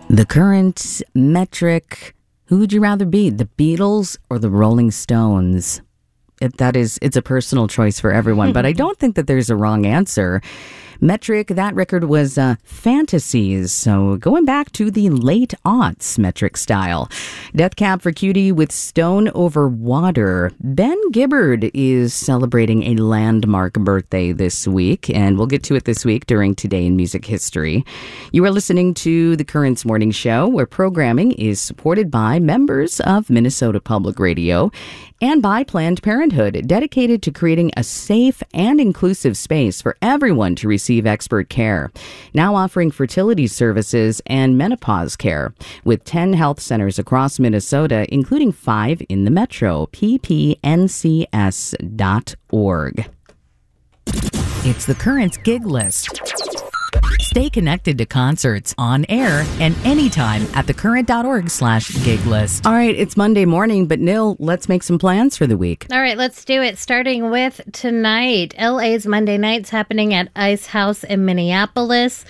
The current metric, who would you rather be, the Beatles or the Rolling Stones? It's a personal choice for everyone, but I don't think that there's a wrong answer. Metric, that record was Fantasies, so going back to the late aughts Metric style. Death Cab for Cutie with Stone Over Water. Ben Gibbard is celebrating a landmark birthday this week, and we'll get to it this week during Today in Music History. You are listening to The Currents Morning Show, where programming is supported by members of Minnesota Public Radio and by Planned Parenthood, dedicated to creating a safe and inclusive space for everyone to receive expert care. Now offering fertility services and menopause care with 10 health centers across Minnesota, including 5 in the metro. ppncs.org. It's the Currents Gig List. Stay connected to concerts on air and anytime at thecurrent.org/gig list. All right, it's Monday morning, but Nil, let's make some plans for the week. All right, let's do it. Starting with tonight, LA's Monday Nights happening at Ice House in Minneapolis.